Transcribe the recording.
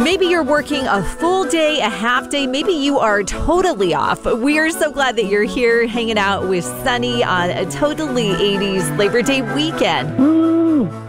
Maybe you're working a full day, a half day. Maybe you are totally off. We are so glad that you're here hanging out with Sunny on a totally 80s Labor Day weekend.